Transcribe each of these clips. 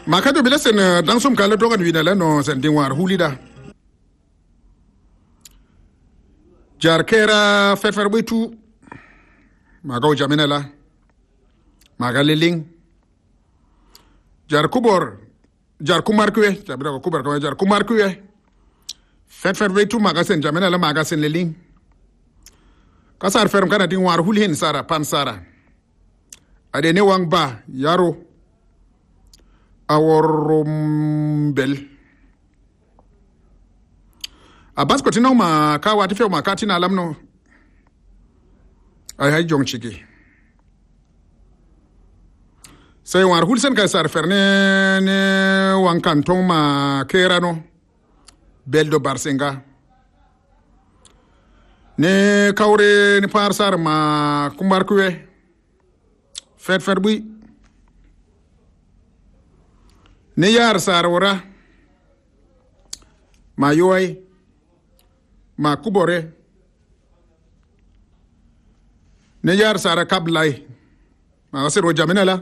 Makato bila sen dangsum kala dogan winala no sen dingwar hulida. Jar kera fer bitu magaw jaminala magaliling jar kubor jar kumarkwe jabira ko kubar ko jar kumarkwe fer bitu magasen jaminala magasen liling kasar ferm kana dingwar hulhin sara pan sara ade ne wang ba yaro aworumbel abas ko tinaw ma ka wati fe ma ka tina lamno ay hay jong chiki say war hulsen ka sar ferne ne wan kanton ma kerano beldo barsenga ne kawre ni par sar ma kumbar kuwe fer bui ne yar sar wora ma yoy ma kubore ne yar sara kablay ma sero jaminala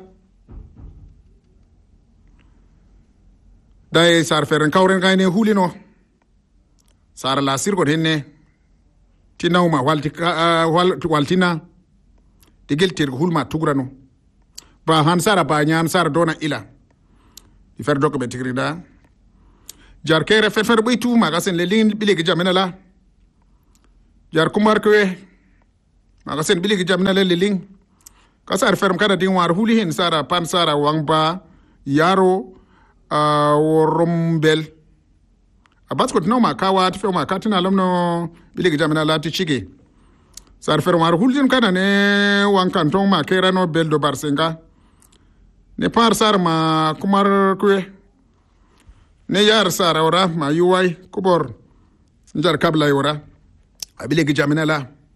dai sar feren kawren kayne hulino sara la sirgo henne tinaw ma waltina digel tir hulma tugrano ba han sara ba nyan sara dona ila di fer dokbe tigrida jar kere fer bitu magasen le lin biligi jaminala jar kumar kwe magasen biligi jaminala le ling kasar ferm kada din war huli hin sara pan sara wangba yaro worumbel abat ko no ma kawa ti fe ma katina lamno biligi jaminala ti chige sar ferm war hulin kada ne wan kanton ma kera no beldo barsenga ne par sar ma kumar kwe ne yar sara ora ma yuwai kubor njar kabla yora abile gi jaminala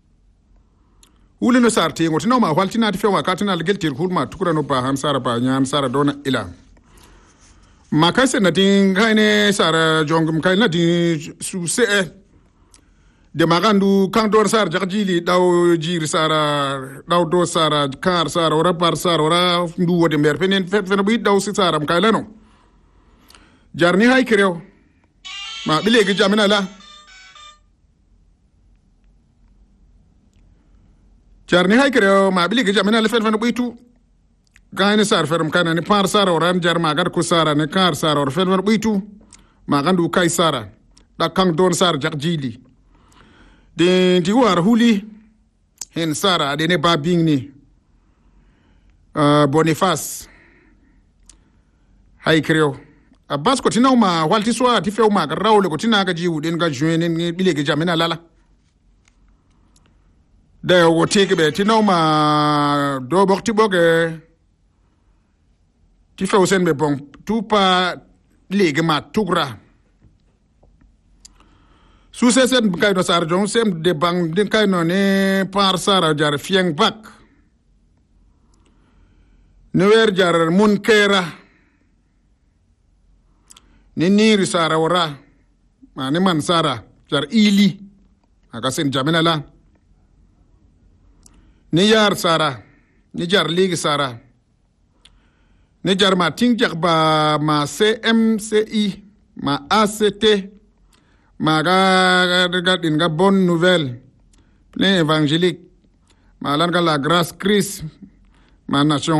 ulino sarti ngoti no ma waltina ti fewa katina geltir hulma tukura no ba han sara ba nyan sara dona ila makase na din gaine sara jongum kai na din su se de magandu kan don sara jagjili daw jir sara daw do sara kar sara ora par sara ora ndu wode mer fenen fen bu daw si sara kai lano jarni hay kirew ma bilegi jaminala jarni hay kirew ma bilegi jaminala fen buitu gaani sar ferm kana ni par sara oran jar ma gar ko sara ne kar sara or fen buitu ma gandu kay sara da kan don sar jili de di war huli hen sara de ne babingni Boniface hay kirew Abbas ko tinaw ma walti soa ti few ma rawle ko tina ga jiwu den ga joinen ni bilege jamina lala da wo teke be tinaw ma do bokti boge ti few sen be bon tout pas lege ma tugra su se sen kay no sar jon sem de bang den kay no ne par sara jar fieng bak ne wer jar mun kera ni niri sara wora ma ni man sara jar ili aga sen jaminala ni yar sara ni jar ligi sara ni jar ma tingjak ba ma CMCI ma ACT ma ga din ga bonne nouvelle plein évangélique ma lan ga la grâce Christ ma nation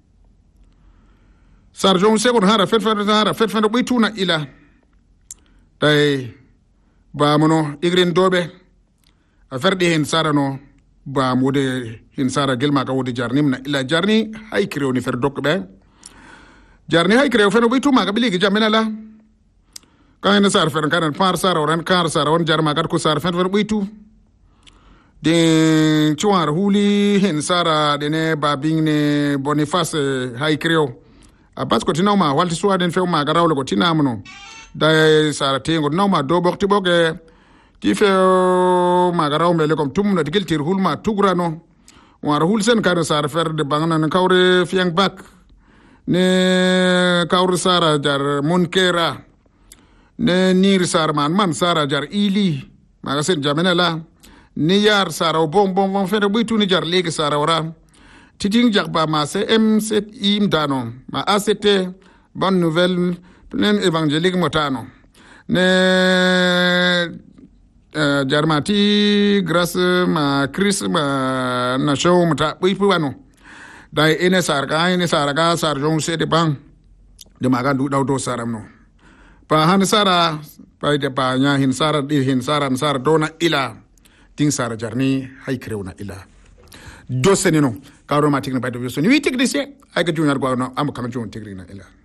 sarjon segon hara fet buitu na ila dai ba mono igrin dobe a ferdi hen sarano ba mode hen sara gelma ka wodi jarnim na ila jarni hay krew ni fer dokbe jarni hay krew fen buitu ma ga biligi jamina la kan sar fer kan par sara oran kar sara on jarma kat ko sar fet buitu de chuar huli hen sara de ne ba bingne Boniface hay krew Abbas ko tinaw ma walti suwa den few ma garawle ko tinamno da sara tengo naw ma do bokti boge ti few ma garaw mele kom tumno digel tir hulma tugrano war hulsen kan sara fer de bangna ne kawre fiang bak ne kawre sara jar munkera ne nir sara man sara jar ili ma gasen jamenala ni yar sara bon fer buitu ni jar legi sara ora titing jakba ma CMCI mdano ma ACT bonne nouvelle plein évangélique motano ne jarmati grâce ma Christ ma na show mata puano dai ene sarga sarjon se de bang de maga du daw do saram no pa han sara pa de pa nya hin sara dona ila ting sara jarni hay krewna ila do senino karo matik na pa do so ni wi tek de se ay ga junar gwa no am kam jon tek na ila